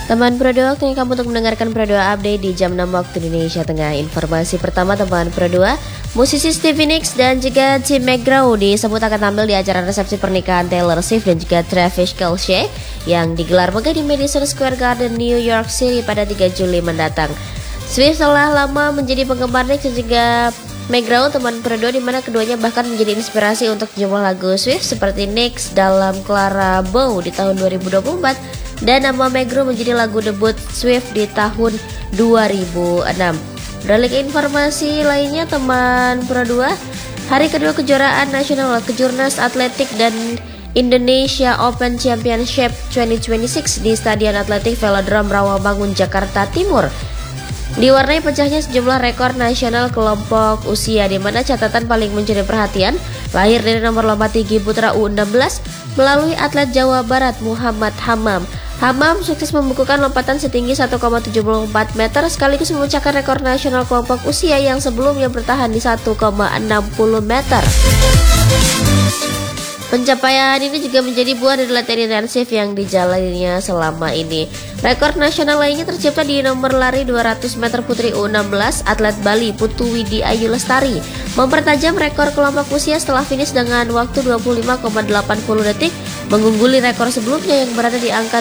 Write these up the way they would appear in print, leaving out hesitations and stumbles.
Teman Pro 2, waktunya kamu untuk mendengarkan Pro 2 Update di jam 6 waktu Indonesia Tengah. Informasi pertama teman Pro 2, musisi Stevie Nicks dan juga Tim McGraw disebut akan tampil di acara resepsi pernikahan Taylor Swift dan juga Travis Kelce yang digelar megah di Madison Square Garden, New York City pada 3 Juli mendatang. Swift telah lama menjadi penggemar Nicks dan juga McGraw teman Pro 2, di mana keduanya bahkan menjadi inspirasi untuk sejumlah lagu Swift seperti Nicks dalam Clara Bow di tahun 2024 dan nama McGraw menjadi lagu debut Swift di tahun 2006. Beralih ke informasi lainnya teman Pro 2, hari kedua kejuaraan nasional Kejurnas Atletik dan Indonesia Open Championship 2026 di Stadion Atletik Velodrome Rawamangun, Jakarta Timur diwarnai pecahnya sejumlah rekor nasional kelompok usia, di mana catatan paling mencuri perhatian lahir dari nomor lompat tinggi putra U16 melalui atlet Jawa Barat Muhammad Hamam. Hamam sukses membukukan lompatan setinggi 1,74 meter sekaligus memecahkan rekor nasional kelompok usia yang sebelumnya bertahan di 1,60 meter. Pencapaian ini juga menjadi buah dari latihan intensif yang dijalaninya selama ini. Rekor nasional lainnya tercipta di nomor lari 200 meter putri U16 atlet Bali Putu Widi Ayu Lestari mempertajam rekor kelompok usia setelah finish dengan waktu 25,80 detik, mengungguli rekor sebelumnya yang berada di angka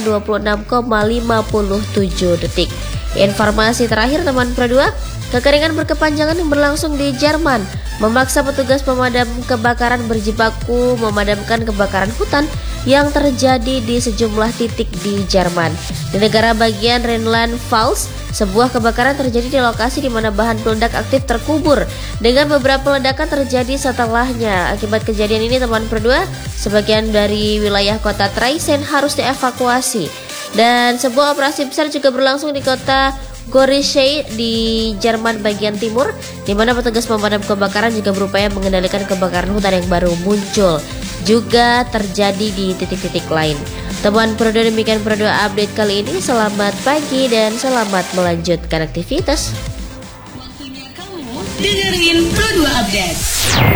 26,57 detik. Informasi terakhir teman Pro 2, kekeringan berkepanjangan yang berlangsung di Jerman memaksa petugas pemadam kebakaran berjibaku memadamkan kebakaran hutan yang terjadi di sejumlah titik di Jerman. Di negara bagian Rhineland-Pfalz, sebuah kebakaran terjadi di lokasi di mana bahan peledak aktif terkubur, dengan beberapa ledakan terjadi setelahnya. Akibat kejadian ini teman Pro 2, sebagian dari wilayah kota Traisen harus dievakuasi. Dan sebuah operasi besar juga berlangsung di kota Gorischei di Jerman bagian timur, di mana petugas pemadam kebakaran juga berupaya mengendalikan kebakaran hutan yang baru muncul juga terjadi di titik-titik lain. Teman Pro 2, demikian Pro 2 Update kali ini. Selamat pagi dan selamat melanjutkan aktivitas. Waktunya kamu dengerin Pro 2 Update.